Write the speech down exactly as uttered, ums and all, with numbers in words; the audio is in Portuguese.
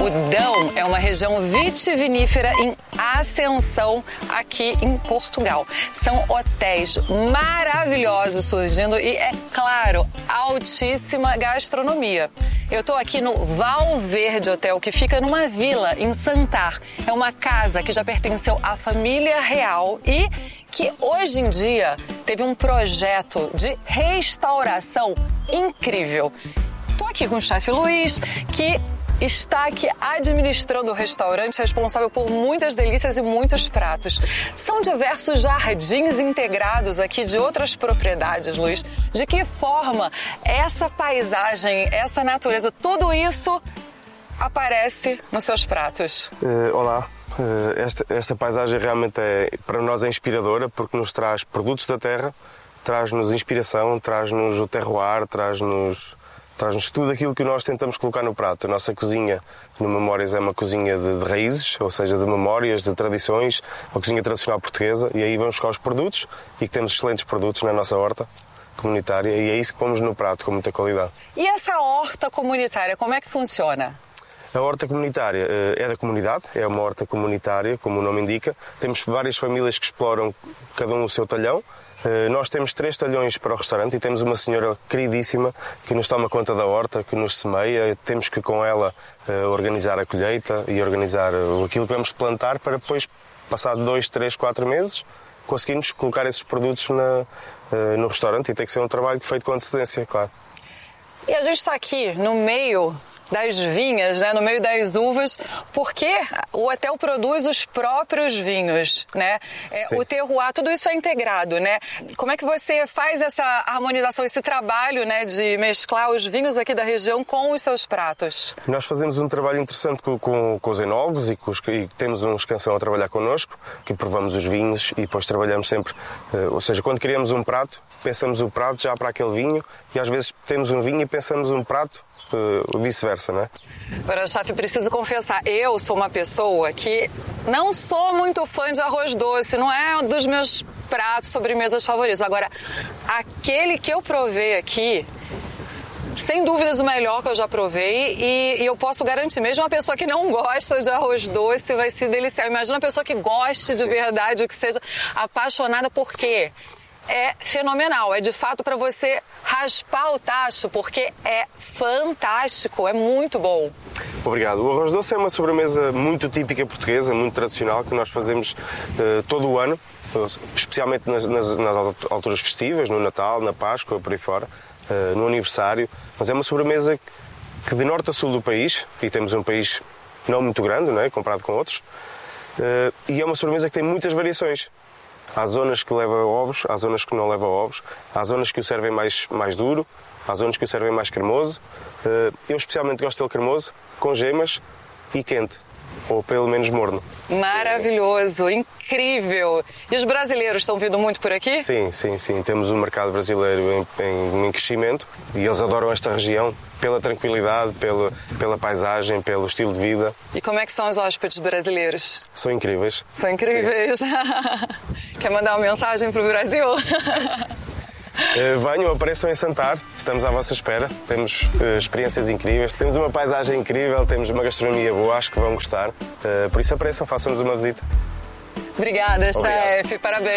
O Dão é uma região vitivinífera em ascensão aqui em Portugal. São hotéis maravilhosos surgindo e, é claro, altíssima gastronomia. Eu estou aqui no Valverde Hotel, que fica numa vila em Santar. É uma casa que já pertenceu à família real e que hoje em dia teve um projeto de restauração incrível. Estou aqui com o chefe Luiz, que está aqui administrando o restaurante, responsável por muitas delícias e muitos pratos. São diversos jardins integrados aqui de outras propriedades, Luiz. De que forma essa paisagem, essa natureza, tudo isso aparece nos seus pratos? Uh, olá, uh, esta, esta paisagem realmente é, para nós é inspiradora, porque nos traz produtos da terra, traz-nos inspiração, traz-nos o terroir, traz-nos... Traz-nos tudo aquilo que nós tentamos colocar no prato. A nossa cozinha no Memórias é uma cozinha de, de raízes, ou seja, de memórias, de tradições, uma cozinha tradicional portuguesa, e aí vamos buscar os produtos e que temos excelentes produtos na nossa horta comunitária, e é isso que pomos no prato com muita qualidade. E essa horta comunitária, como é que funciona? A horta comunitária é da comunidade, é uma horta comunitária, como o nome indica. Temos várias famílias que exploram cada um o seu talhão. Nós temos três talhões para o restaurante e temos uma senhora queridíssima que nos toma conta da horta, que nos semeia. Temos que com ela organizar a colheita e organizar aquilo que vamos plantar para depois, passado dois, três, quatro meses, conseguirmos colocar esses produtos na, no restaurante, e tem que ser um trabalho feito com antecedência, claro. E a gente está aqui no meio das vinhas, né, no meio das uvas, porque o hotel produz os próprios vinhos, né? É, o terroir, tudo isso é integrado, né? Como é que você faz essa harmonização, esse trabalho, né, de mesclar os vinhos aqui da região com os seus pratos? Nós fazemos um trabalho interessante com, com, com os enólogos e, com os, e temos uns que são a trabalhar connosco, que provamos os vinhos e depois trabalhamos sempre, uh, ou seja, quando criamos um prato, pensamos o prato já para aquele vinho, e às vezes temos um vinho e pensamos um prato Uh, vice-versa, né? Agora, chefe, preciso confessar, eu sou uma pessoa que não sou muito fã de arroz doce, não é um dos meus pratos, sobremesas favoritos. Agora, aquele que eu provei aqui, sem dúvidas o melhor que eu já provei, e, e eu posso garantir, mesmo uma pessoa que não gosta de arroz doce vai se deliciar. Imagina uma pessoa que goste de verdade, que seja apaixonada, por quê? É fenomenal, é de fato para você raspar o tacho, porque é fantástico, é muito bom. Obrigado. O arroz doce é uma sobremesa muito típica portuguesa, muito tradicional, que nós fazemos uh, todo o ano, especialmente nas, nas, nas alturas festivas, no Natal, na Páscoa, por aí fora, uh, no aniversário. Mas é uma sobremesa que de norte a sul do país, e temos um país não muito grande, não é, comparado com outros, uh, e é uma sobremesa que tem muitas variações. Há zonas que levam ovos, há zonas que não levam ovos, há zonas que o servem mais, mais duro, há zonas que o servem mais cremoso. Eu especialmente gosto dele cremoso, com gemas e quente, ou pelo menos morno. Maravilhoso, incrível! E os brasileiros estão vindo muito por aqui? Sim, sim, sim. Temos um mercado brasileiro em, em, em crescimento, e eles adoram esta região pela tranquilidade, pela, pela paisagem, pelo estilo de vida. E como é que são os hóspedes brasileiros? São incríveis. São incríveis. Quer mandar uma mensagem para o Brasil? Uh, venham, apareçam em Santar, estamos à vossa espera, temos uh, experiências incríveis, temos uma paisagem incrível, temos uma gastronomia boa, acho que vão gostar, uh, por isso apareçam, façam-nos uma visita. Obrigada, chefe, parabéns.